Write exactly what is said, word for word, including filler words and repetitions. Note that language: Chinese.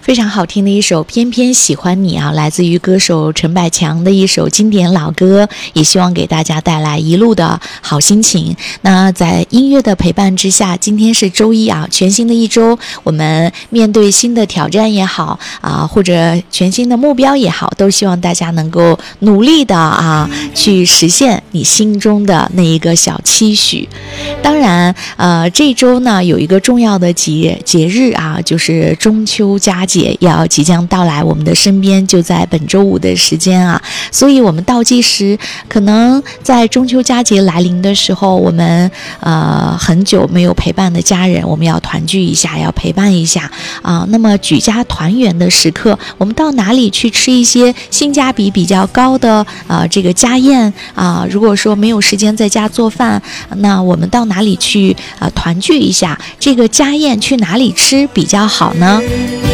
非常好听的一首《偏偏喜欢你》啊，来自于歌手陈百强的一首经典老歌，也希望给大家带来一路的好心情。那在音乐的陪伴之下，今天是周一啊，全新的一周，我们面对新的挑战也好啊，或者全新的目标也好，都希望大家能够努力的啊，去实现你心中的那一个小期许。当然，呃，这周呢有一个重要的节节日啊，就是中秋佳节。也要即将到来，我们的身边就在本周五的时间啊，所以我们倒计时可能在中秋佳节来临的时候，我们呃很久没有陪伴的家人，我们要团聚一下，要陪伴一下啊。那么举家团圆的时刻，我们到哪里去吃一些性价比比较高的呃这个家宴啊？如果说没有时间在家做饭，那我们到哪里去呃团聚一下？这个家宴去哪里吃比较好呢？